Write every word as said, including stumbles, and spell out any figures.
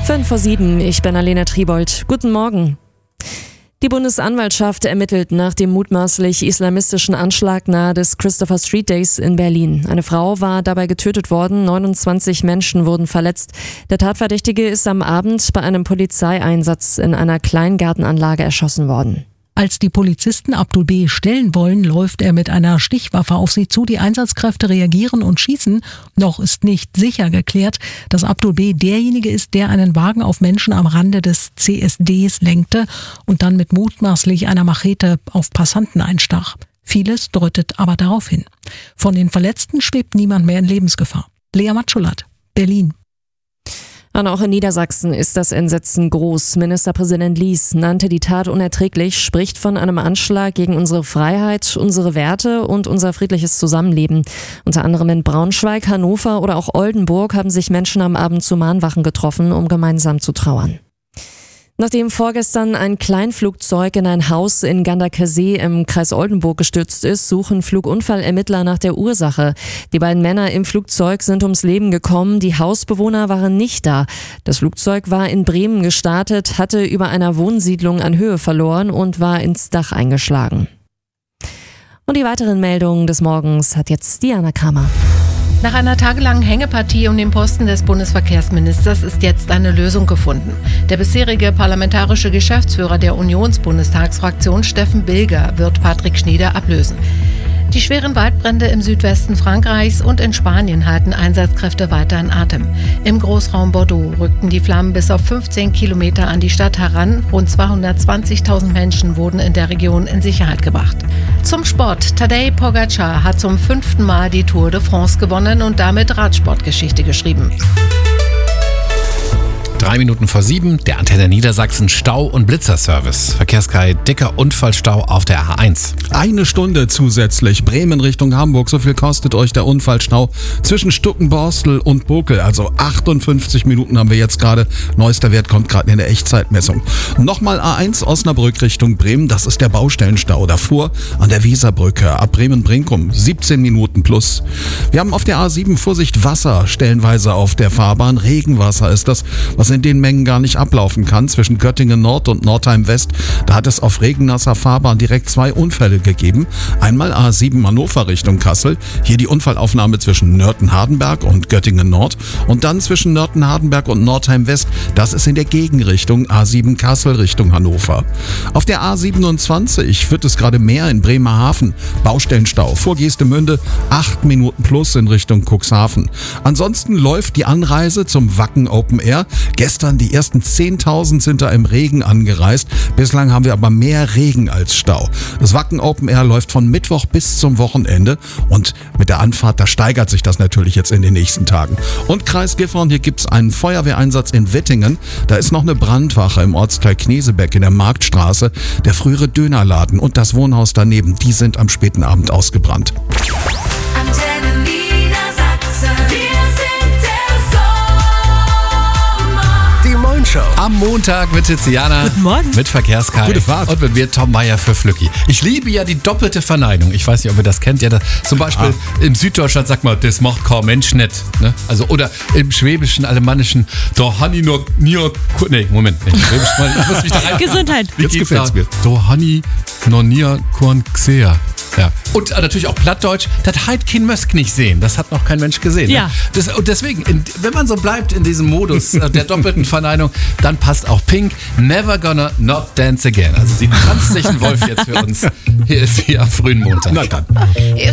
Fünf vor sieben, ich bin Alena Tribold. Guten Morgen. Die Bundesanwaltschaft ermittelt nach dem mutmaßlich islamistischen Anschlag nahe des Christopher Street Days in Berlin. Eine Frau war dabei getötet worden, neunundzwanzig Menschen wurden verletzt. Der Tatverdächtige ist am Abend bei einem Polizeieinsatz in einer Kleingartenanlage erschossen worden. Als die Polizisten Abdul B. stellen wollen, läuft er mit einer Stichwaffe auf sie zu. Die Einsatzkräfte reagieren und schießen. Noch ist nicht sicher geklärt, dass Abdul B. derjenige ist, der einen Wagen auf Menschen am Rande des C S Ds lenkte und dann mit mutmaßlich einer Machete auf Passanten einstach. Vieles deutet aber darauf hin. Von den Verletzten schwebt niemand mehr in Lebensgefahr. Lea Matschulat, Berlin. Und auch in Niedersachsen ist das Entsetzen groß. Ministerpräsident Lies nannte die Tat unerträglich, spricht von einem Anschlag gegen unsere Freiheit, unsere Werte und unser friedliches Zusammenleben. Unter anderem in Braunschweig, Hannover oder auch Oldenburg haben sich Menschen am Abend zu Mahnwachen getroffen, um gemeinsam zu trauern. Nachdem vorgestern ein Kleinflugzeug in ein Haus in Ganderkesee im Kreis Oldenburg gestürzt ist, suchen Flugunfallermittler nach der Ursache. Die beiden Männer im Flugzeug sind ums Leben gekommen, die Hausbewohner waren nicht da. Das Flugzeug war in Bremen gestartet, hatte über einer Wohnsiedlung an Höhe verloren und war ins Dach eingeschlagen. Und die weiteren Meldungen des Morgens hat jetzt Diana Kramer. Nach einer tagelangen Hängepartie um den Posten des Bundesverkehrsministers ist jetzt eine Lösung gefunden. Der bisherige parlamentarische Geschäftsführer der Unionsbundestagsfraktion Steffen Bilger wird Patrick Schnieder ablösen. Die schweren Waldbrände im Südwesten Frankreichs und in Spanien halten Einsatzkräfte weiter in Atem. Im Großraum Bordeaux rückten die Flammen bis auf fünfzehn Kilometer an die Stadt heran. Rund zweihundertzwanzigtausend Menschen wurden in der Region in Sicherheit gebracht. Zum Sport. Tadej Pogačar hat zum fünften Mal die Tour de France gewonnen und damit Radsportgeschichte geschrieben. Drei Minuten vor sieben, der Antenne Niedersachsen Stau- und Blitzerservice. Verkehrskai, dicker Unfallstau auf der A eins. Eine Stunde zusätzlich. Bremen Richtung Hamburg. So viel kostet euch der Unfallstau zwischen Stuckenborstel und Bokel. Also achtundfünfzig Minuten haben wir jetzt gerade. Neuester Wert kommt gerade in der Echtzeitmessung. Nochmal A eins Osnabrück Richtung Bremen. Das ist der Baustellenstau. Davor an der Weserbrücke ab Bremen-Brinkum. siebzehn Minuten plus. Wir haben auf der A sieben Vorsicht Wasser stellenweise auf der Fahrbahn. Regenwasser ist das, was in den Mengen gar nicht ablaufen kann. Zwischen Göttingen Nord und Nordheim West, da hat es auf regennasser Fahrbahn direkt zwei Unfälle gegeben. Einmal A sieben Hannover Richtung Kassel, hier die Unfallaufnahme zwischen Nörten-Hardenberg und Göttingen Nord und dann zwischen Nörten-Hardenberg und Nordheim West, das ist in der Gegenrichtung A sieben Kassel Richtung Hannover. Auf der A siebenundzwanzig wird es gerade mehr in Bremerhaven, Baustellenstau vor Geestemünde, acht Minuten plus in Richtung Cuxhaven. Ansonsten läuft die Anreise zum Wacken Open Air. Gestern die ersten zehntausend sind da im Regen angereist. Bislang haben wir aber mehr Regen als Stau. Das Wacken Open Air läuft von Mittwoch bis zum Wochenende und mit der Anfahrt, da steigert sich das natürlich jetzt in den nächsten Tagen. Und Kreis Gifhorn, hier gibt es einen Feuerwehreinsatz in Wettingen. Da ist noch eine Brandwache im Ortsteil Knesebeck in der Marktstraße. Der frühere Dönerladen und das Wohnhaus daneben, die sind am späten Abend ausgebrannt. Antenne Niedersachsen, wir sind der Sommer. Die Morgenshow. Am Montag mit Tiziana. Guten Morgen. Mit Verkehrskai. Gute Fahrt. Und mit mir Tom Meyer für Flücki. Ich liebe ja die doppelte Verneinung. Ich weiß nicht, ob ihr das kennt. Ja, das, zum Beispiel ah. im Süddeutschland sagt man, das macht kein Mensch nicht. Ne? Also, oder im Schwäbischen, Alemannischen, da Hanni nur, nur, nee, Moment, nicht Schwäbisch, ich muss mich da rein. Gesundheit. Wie Jetzt gefällt's da? mir. Da Hanni noch nie korn gsea. Ja. Und äh, natürlich auch Plattdeutsch, das heit kein Mösk nicht sehen. Das hat noch kein Mensch gesehen. Ja. Ne? Das, und deswegen, in, wenn man so bleibt in diesem Modus äh, der doppelten Verneinung, dann passt auch Pink, Never Gonna Not Dance Again. Also sie tanzt sich ein Wolf jetzt für uns. Hier ist sie am frühen Montag. Na dann. If